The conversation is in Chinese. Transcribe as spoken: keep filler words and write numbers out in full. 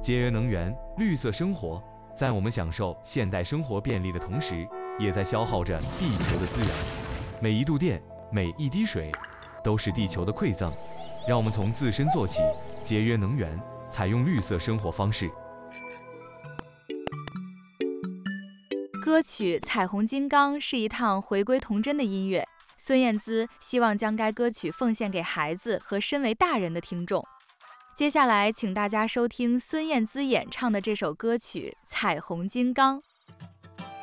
节约能源、绿色生活，在我们享受现代生活便利的同时，也在消耗着地球的资源。每一度电，每一滴水，都是地球的馈赠。让我们从自身做起，节约能源，采用绿色生活方式。 歌曲《彩虹金刚》是一趟回归童真的音乐。孙燕姿希望将该歌曲奉献给孩子和身为大人的听众。接下来，请大家收听孙燕姿演唱的这首歌曲《彩虹金刚》。